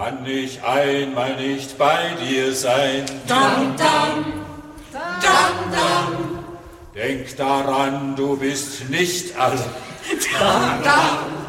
Kann ich einmal nicht bei dir sein? Dam, dam, dam, dam. Denk daran, du bist nicht allein. Dam, dam.